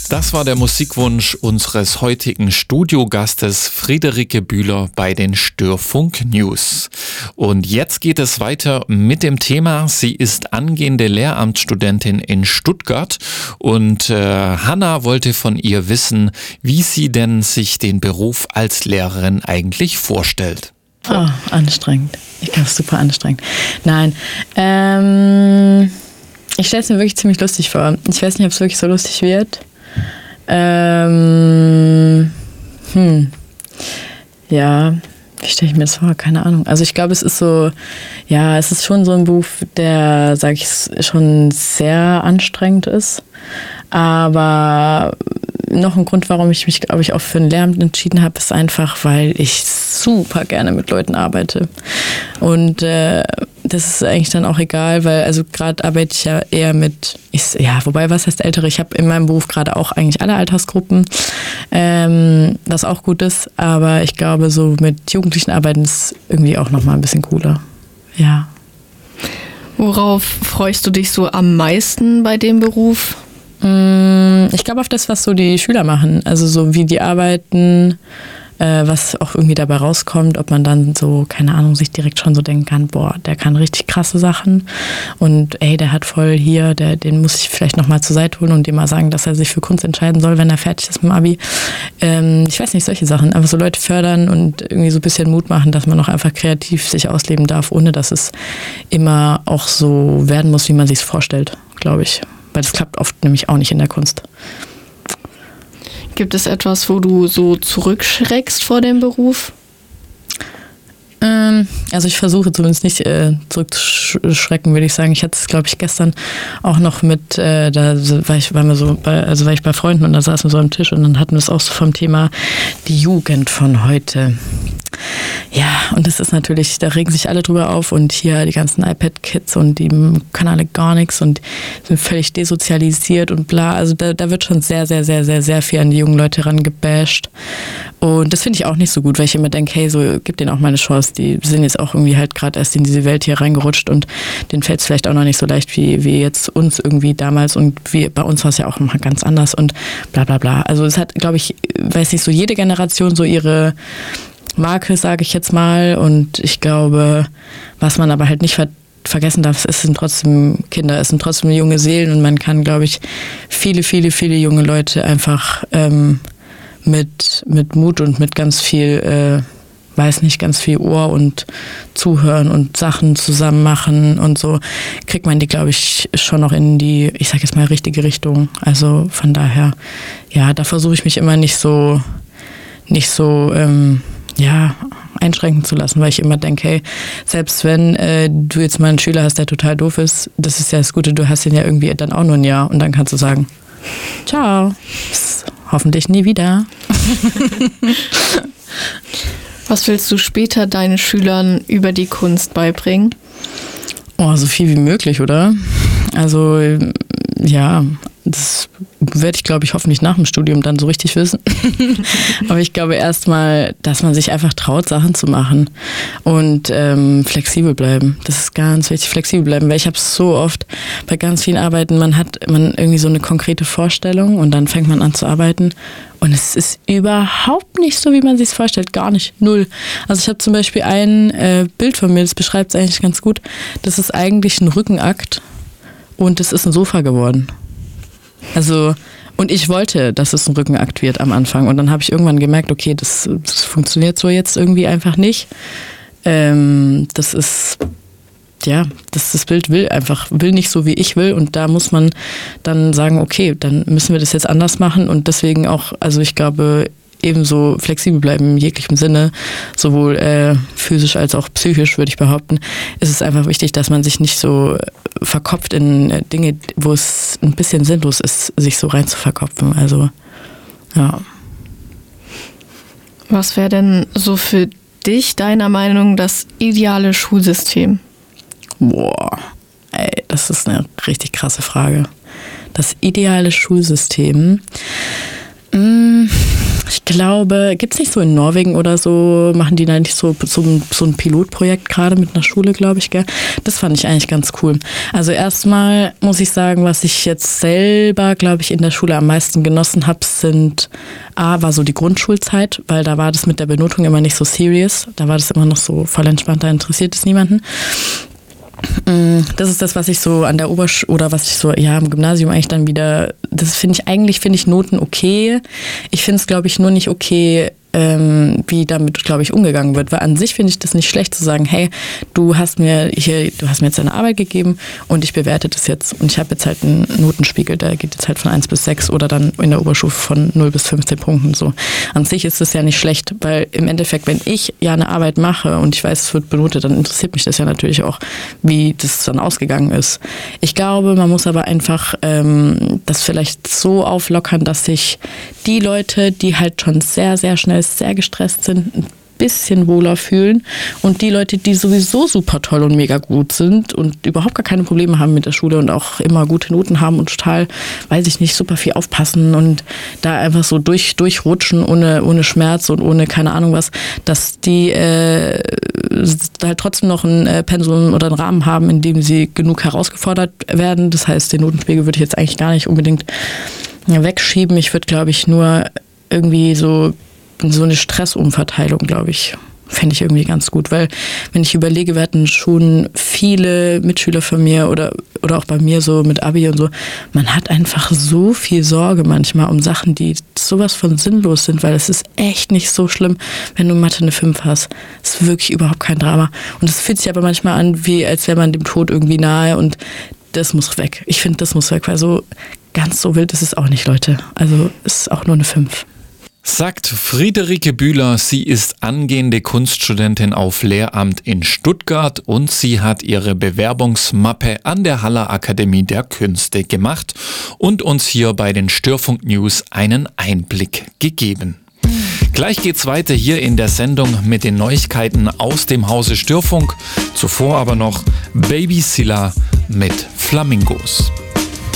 Das war der Musikwunsch unseres heutigen Studiogastes Friederike Bühler bei den Störfunk News. Und jetzt geht es weiter mit dem Thema. Sie ist angehende Lehramtsstudentin in Stuttgart und Hanna wollte von ihr wissen, wie sie denn sich den Beruf als Lehrerin eigentlich vorstellt. Oh, anstrengend. Ich glaube, super anstrengend. Nein, ich stelle es mir wirklich ziemlich lustig vor. Ich weiß nicht, ob es wirklich so lustig wird. Ja, wie stelle ich mir das vor? Keine Ahnung. Also ich glaube, es ist so, ja, es ist schon so ein Beruf, der, sage ich, schon sehr anstrengend ist. Aber noch ein Grund, warum ich mich, glaube ich, auch für ein Lehramt entschieden habe, ist einfach, weil ich super gerne mit Leuten arbeite. Und das ist eigentlich dann auch egal, weil also gerade arbeite ich ja eher mit, wobei, was heißt Ältere? Ich habe in meinem Beruf gerade auch eigentlich alle Altersgruppen, was auch gut ist. Aber ich glaube, so mit Jugendlichen arbeiten ist irgendwie auch nochmal ein bisschen cooler. Ja. Worauf freust du dich so am meisten bei dem Beruf? Ich glaube auf das, was so die Schüler machen, also so wie die arbeiten, was auch irgendwie dabei rauskommt, ob man dann so, keine Ahnung, sich direkt schon so denken kann, boah, der kann richtig krasse Sachen und der hat voll hier, den muss ich vielleicht nochmal zur Seite holen und dem mal sagen, dass er sich für Kunst entscheiden soll, wenn er fertig ist mit dem Abi. Ich weiß nicht, solche Sachen, einfach so Leute fördern und irgendwie so ein bisschen Mut machen, dass man auch einfach kreativ sich ausleben darf, ohne dass es immer auch so werden muss, wie man sich es vorstellt, glaube ich. Weil das klappt oft nämlich auch nicht in der Kunst. Gibt es etwas, wo du so zurückschreckst vor dem Beruf? Also ich versuche zumindest nicht zurückzuschrecken, würde ich sagen. Ich hatte es, glaube ich, gestern auch noch mit, war ich bei Freunden und da saßen wir so am Tisch und dann hatten wir es auch so vom Thema die Jugend von heute. Ja, und das ist natürlich, da regen sich alle drüber auf und hier die ganzen iPad-Kids und die können alle gar nichts und sind völlig desozialisiert und bla. Also da wird schon sehr, sehr, sehr, sehr, sehr viel an die jungen Leute rangebasht. Und das finde ich auch nicht so gut, weil ich immer denke, hey, so gib denen auch mal eine Chance. Die sind jetzt auch irgendwie halt gerade erst in diese Welt hier reingerutscht und denen fällt es vielleicht auch noch nicht so leicht wie jetzt uns irgendwie damals und wie bei uns war es ja auch immer ganz anders und bla bla bla. Also es hat, glaube ich, weiß nicht, so jede Generation so ihre Marke, sage ich jetzt mal. Und ich glaube, was man aber halt nicht vergessen darf, es sind trotzdem Kinder, es sind trotzdem junge Seelen und man kann, glaube ich, viele, viele, viele junge Leute einfach mit Mut und mit ganz viel, ganz viel Ohr und Zuhören und Sachen zusammen machen und so, kriegt man die, glaube ich, schon noch in die, ich sage jetzt mal, richtige Richtung. Also von daher, ja, da versuche ich mich immer nicht so einschränken zu lassen, weil ich immer denke, hey, selbst wenn du jetzt mal einen Schüler hast, der total doof ist, das ist ja das Gute, du hast ihn ja irgendwie dann auch nur ein Jahr und dann kannst du sagen, ciao, bis hoffentlich nie wieder. Was willst du später deinen Schülern über die Kunst beibringen? Oh, so viel wie möglich, oder? Also, ja, das werde ich, glaube ich, hoffentlich nach dem Studium dann so richtig wissen. Aber ich glaube erstmal, dass man sich einfach traut, Sachen zu machen und flexibel bleiben. Das ist ganz wichtig, flexibel bleiben, weil ich habe es so oft bei ganz vielen Arbeiten, man hat irgendwie so eine konkrete Vorstellung und dann fängt man an zu arbeiten und es ist überhaupt nicht so, wie man sich es vorstellt, gar nicht, null. Also ich habe zum Beispiel ein Bild von mir, das beschreibt es eigentlich ganz gut. Das ist eigentlich ein Rückenakt und es ist ein Sofa geworden. Also, und ich wollte, dass es ein Rückenakt wird am Anfang. Und dann habe ich irgendwann gemerkt, okay, das funktioniert so jetzt irgendwie einfach nicht. Das Bild will nicht so, wie ich will. Und da muss man dann sagen, okay, dann müssen wir das jetzt anders machen. Und deswegen auch, also ich glaube, ebenso flexibel bleiben in jeglichem Sinne, sowohl physisch als auch psychisch, würde ich behaupten, ist es einfach wichtig, dass man sich nicht so verkopft in Dinge, wo es ein bisschen sinnlos ist, sich so rein zu verkopfen. Also, ja. Was wäre denn so für dich, deiner Meinung, das ideale Schulsystem? Boah, ey, das ist eine richtig krasse Frage. Das ideale Schulsystem, ich glaube, gibt es nicht so in Norwegen oder so, machen die da nicht so ein Pilotprojekt gerade mit einer Schule, glaube ich, gell? Das fand ich eigentlich ganz cool. Also erstmal muss ich sagen, was ich jetzt selber, glaube ich, in der Schule am meisten genossen habe, war so die Grundschulzeit, weil da war das mit der Benotung immer nicht so serious. Da war das immer noch so voll entspannt, da interessiert es niemanden. Das ist das, was ich so an der am Gymnasium eigentlich dann wieder, finde ich Noten okay. Ich finde es, glaube ich, nur nicht okay, wie damit, glaube ich, umgegangen wird. Weil an sich finde ich das nicht schlecht zu sagen, hey, du hast mir jetzt deine Arbeit gegeben und ich bewerte das jetzt. Und ich habe jetzt halt einen Notenspiegel, der geht jetzt halt von 1 bis 6 oder dann in der Oberstufe von 0 bis 15 Punkten. So. An sich ist das ja nicht schlecht, weil im Endeffekt, wenn ich ja eine Arbeit mache und ich weiß, es wird benotet, dann interessiert mich das ja natürlich auch, wie das dann ausgegangen ist. Ich glaube, man muss aber einfach das vielleicht so auflockern, dass sich die Leute, die halt schon sehr, sehr schnell sehr gestresst sind, ein bisschen wohler fühlen und die Leute, die sowieso super toll und mega gut sind und überhaupt gar keine Probleme haben mit der Schule und auch immer gute Noten haben und total, weiß ich nicht, super viel aufpassen und da einfach so durchrutschen ohne Schmerz und ohne keine Ahnung was, dass die halt trotzdem noch ein Pensum oder einen Rahmen haben, in dem sie genug herausgefordert werden. Das heißt, den Notenspiegel würde ich jetzt eigentlich gar nicht unbedingt wegschieben. Ich würde, glaube ich, nur irgendwie so eine Stressumverteilung, glaube ich, fände ich irgendwie ganz gut, weil wenn ich überlege, wir hatten schon viele Mitschüler von mir oder auch bei mir so mit Abi und so, man hat einfach so viel Sorge manchmal um Sachen, die sowas von sinnlos sind, weil es ist echt nicht so schlimm, wenn du in Mathe eine 5 hast. Es ist wirklich überhaupt kein Drama. Und es fühlt sich aber manchmal an, als wäre man dem Tod irgendwie nahe und das muss weg. Ich finde, das muss weg, weil so ganz so wild ist es auch nicht, Leute. Also es ist auch nur eine 5. Sagt Friederike Bühler, sie ist angehende Kunststudentin auf Lehramt in Stuttgart und sie hat ihre Bewerbungsmappe an der Haller Akademie der Künste gemacht und uns hier bei den Störfunk News einen Einblick gegeben. Gleich geht's weiter hier in der Sendung mit den Neuigkeiten aus dem Hause Störfunk. Zuvor aber noch Baby Silla mit Flamingos.